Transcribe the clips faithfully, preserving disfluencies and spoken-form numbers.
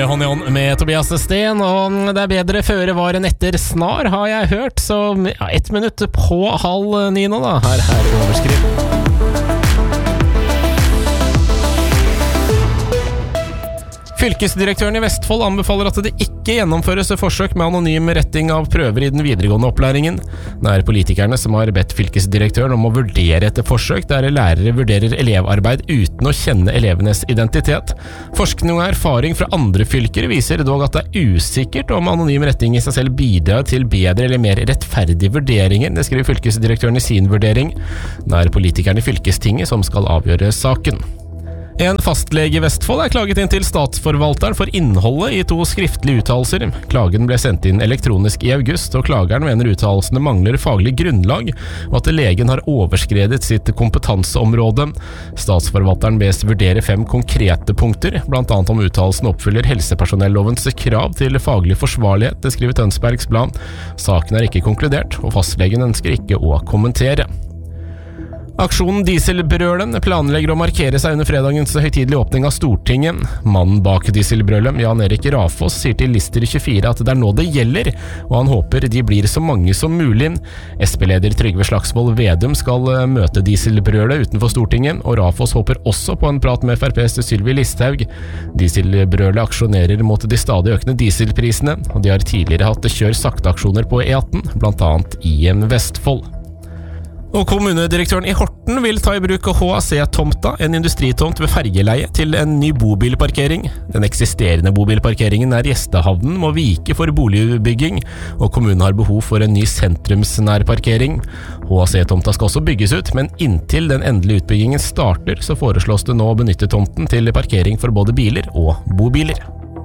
høre Hånd i hånd med Tobias Sten, og det er bedre føre var enn etter snar, har jeg hørt, så ja, ett minutt på halv ni nå da. Her er overskrift. Fylkesdirektøren i Vestfold anbefaler at det ikke gjennomføres forsøk med anonym retting av prøver i den videregående opplæringen. Det er politikerne som har bedt fylkesdirektøren om å vurdere etter forsøk der lærere vurderer elevarbeid uten å kjenne elevenes identitet. Forskning og erfaring fra andre fylker viser dog at det er usikkert om anonym retting i seg selv bidrar til bedre eller mer rettferdige vurderinger, det skriver fylkesdirektøren i sin vurdering. Det er politikerne i fylkestinget som skal avgjøre saken. En fastlege i Vestfold er klaget inn til statsforvalteren for innholdet i to skriftlige uttalelser. Klagen ble sendt inn elektronisk i august, og klageren mener uttalelsene mangler faglig grunnlag, og at legen har overskredet sitt kompetanseområde. Statsforvalteren bes vurdere fem konkrete punkter, blant annet om uttalelsen oppfyller helsepersonellovens krav til faglig forsvarlighet, det skriver Tønsbergs Blad. Saken er ikke konkludert, og fastlegen ønsker ikke å kommentere. Aksjonen Dieselbrølet planlegger å markere seg under fredagens høytidelige åpning av Stortinget. Mannen bak Dieselbrølet, Jan Erik Rafås, sier til Lister tjuefire at det er nå det gjelder, og han håper de blir så mange som mulig. S P-leder Trygve Slagsvold Vedum skal møte Dieselbrølet utenfor Stortinget, og Rafås håper også på en prat med F R P's Sylvi Listhaug. Dieselbrølet aksjonerer mot de stadig økende dieselprisene, og de har tidligere hatt kjør sakte-aksjoner på E atten, blant annet i Vestfold. Og kommunedirektøren i Horten vil ta i bruk H A C-tomta, en industritomt ved fergeleie, til en ny bobilparkering. Den eksisterende bobilparkeringen nær gjestehavnen må vike for boligbygging, og kommunen har behov for en ny sentrumsnær parkering. H A C-tomta skal også bygges ut, men inntil den endelige utbyggingen starter, så foreslås det nå å benytte tomten til parkering for både biler og bobiler.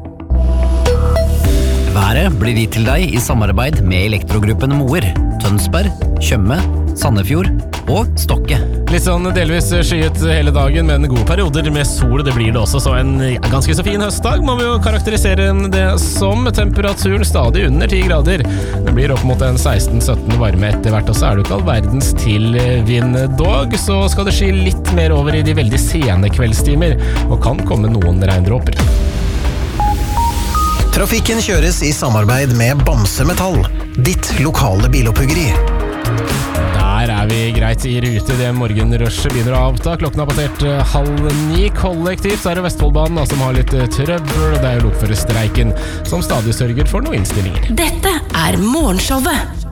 Været blir gitt til deg i samarbeid med Elektrogruppen Moer, Tønsberg, Tjøme, Sandefjord og Stokke. Litt sånn delvis skyet hele dagen, men gode perioder med sol, det blir det også, så en ja, ganske så fin høstdag må vi jo karakterisere det som. Temperaturen stadig under ti grader. Det blir opp mot en seksten sytten varme etter hvert, og så er det jo ikke all verdens til vind dog, så skal det sky litt mer over i de veldig sene kveldstimer, og kan komme noen regndråper. Trafikken kjøres i samarbeid med Bamse Metall, ditt lokale bilopphøggeri. Der er vi greit i rute. Det morgenrushet begynner å avta. Klokken har passert halv ni. Kollektivt så er det Vestfoldbanen da, som har litt trøbbel, og det er jo lokførerstreiken som stadig sørger for noen innstillinger. Dette er morgenshowet